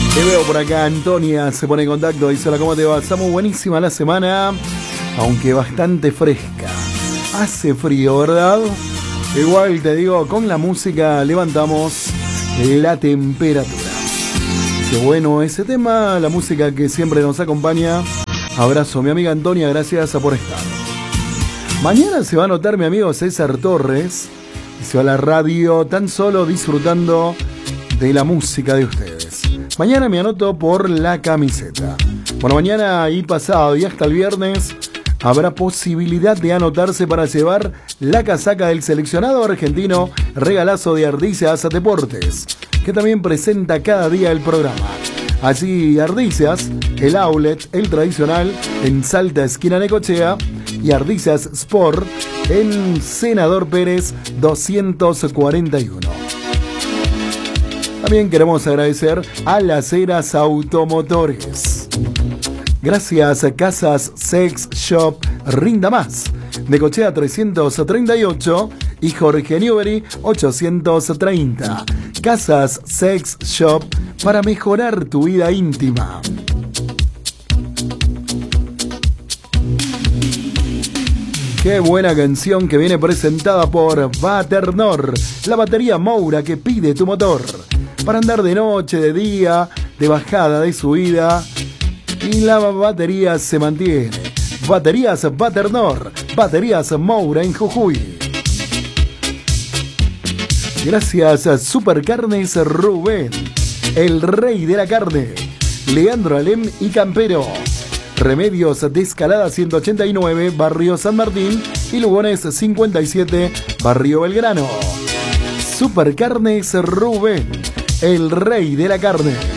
Te veo por acá, Antonia se pone en contacto, dice: hola, ¿cómo te va? Estamos buenísima la semana, aunque bastante fresca. Hace frío, ¿verdad? Igual te digo, con la música levantamos la temperatura. Qué bueno ese tema, la música que siempre nos acompaña. Abrazo, mi amiga Antonia, gracias por estar. Mañana se va a anotar mi amigo César Torres y se va a la radio tan solo disfrutando de la música de ustedes. Mañana me anoto por la camiseta. Bueno, mañana y pasado y hasta el viernes habrá posibilidad de anotarse para llevar la casaca del seleccionado argentino, regalazo de Ardicias Deportes, que también presenta cada día el programa. Allí Ardicias, el outlet, el tradicional, en Salta, esquina Necochea, y Ardicias Sport en Senador Pérez 241. También queremos agradecer a Las Heras Automotores. Gracias a Casas Sex Shop Rinda Más, Necochea 338 y Jorge Newbery 830. Casas Sex Shop para mejorar tu vida íntima. Qué buena canción que viene presentada por Baternor, la batería Moura que pide tu motor. Para andar de noche, de día, de bajada, de subida, y la batería se mantiene. Baterías Baternor, baterías Moura en Jujuy. Gracias a Supercarnes Rubén, el rey de la carne. Leandro Alem y Campero. Remedios de Escalada 189, Barrio San Martín, y Lugones 57, Barrio Belgrano. Supercarnes Rubén, el rey de la carne.